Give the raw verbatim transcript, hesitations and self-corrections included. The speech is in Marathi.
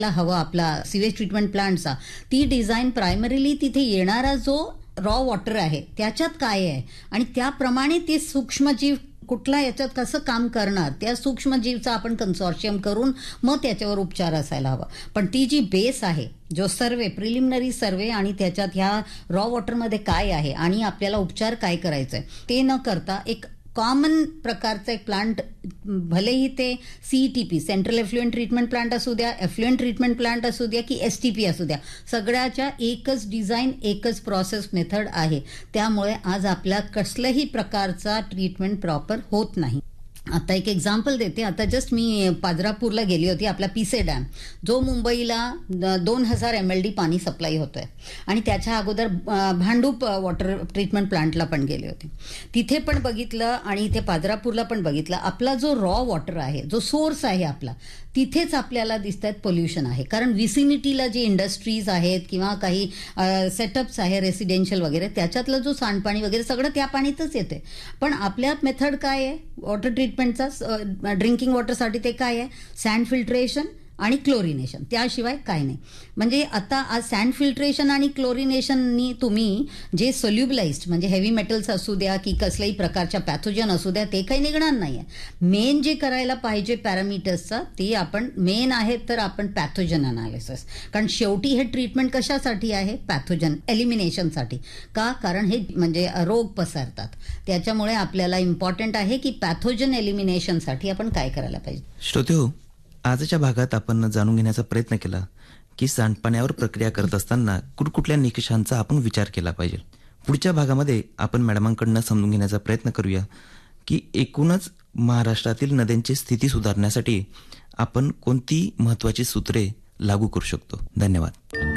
हवा आपला सिवेज ट्रीटमेंट प्लांटचा, ती डिझाईन प्रायमरीली तिथे येणारा जो रॉ वॉटर आहे त्याच्यात काय आहे आणि त्याप्रमाणे ते सूक्ष्मजीव कुठला याच्यात कसं काम करणार त्या सूक्ष्मजीवचा आपण कन्सॉर्शियम करून मग त्याच्यावर उपचार असायला हवा. पण ती जी बेस आहे, जो सर्वे प्रिलिमिनरी सर्वे आणि त्याच्यात ह्या रॉ वॉटरमध्ये काय आहे आणि आपल्याला उपचार काय करायचा आहे ते न करता एक कॉमन प्रकारचा एक प्लांट, भलेही ते CETP central effluent treatment plant असू द्या, एफ्लुएंट ट्रीटमेंट प्लांट असू द्या की एसटीपी असू द्या, सगळ्याच्या एकच डिझाईन एकच प्रोसेस मेथड आहे. त्यामुळे आज आपल्या कसल्याही प्रकारचा ट्रीटमेंट प्रॉपर होत नाही. आता एक एक्झाम्पल देते. आता जस्ट मी पाजरापूरला गेली होती. आपला पिसे डॅम जो मुंबईला दोन हजार एम एल डी पाणी सप्लाय होतोय आणि त्याच्या अगोदर भांडूप वॉटर ट्रीटमेंट प्लांटला पण गेले होते. तिथे पण बघितलं आणि इथे पाजरापूरला पण बघितलं. आपला जो रॉ वॉटर आहे, जो सोर्स आहे आपला, तिथेच आपल्याला दिसत आहेत पोल्युशन आहे. कारण विसिनिटीला जे इंडस्ट्रीज आहेत किंवा काही सेटअप्स आहे रेसिडेन्शियल वगैरे, त्याच्यातलं जो सांडपाणी वगैरे सगळं त्या पाणीतच येते. पण आपल्या मेथड काय आहे वॉटर ट्रीटमेंटचा, ड्रिंकिंग वॉटरसाठी ते काय आहे, सँड फिल्ट्रेशन आणि क्लोरिनेशन, त्याशिवाय काय नाही. म्हणजे आता आज सँड फिल्ट्रेशन आणि क्लोरिनेशननी तुम्ही जे सोल्युबलाइज्ड म्हणजे हेवी मेटल्स असू द्या की कसल्याही प्रकारच्या पॅथोजन असू द्या ते काही निघणार नाही आहे. मेन जे करायला पाहिजे पॅरामीटर्सचा ते आपण मेन आहे तर आपण पॅथोजन अनालिसिस. कारण शेवटी हे ट्रीटमेंट कशासाठी आहे, पॅथोजन एलिमिनेशनसाठी. का, कारण हे म्हणजे रोग पसरतात. त्याच्यामुळे आपल्याला इम्पॉर्टंट आहे की पॅथोजन एलिमिनेशनसाठी आपण काय करायला पाहिजे. श्रोते हो, आजच्या भागात आपण जाणून घेण्याचा प्रयत्न केला की सांडपाण्यावर प्रक्रिया करत असताना कुठकुठल्या निकषांचा आपण विचार केला पाहिजे. पुढच्या भागामध्ये आपण मॅडमांकडनं समजून घेण्याचा प्रयत्न करूया की एकूणच महाराष्ट्रातील नद्यांची स्थिती सुधारण्यासाठी आपण कोणती महत्त्वाची सूत्रे लागू करू शकतो. धन्यवाद.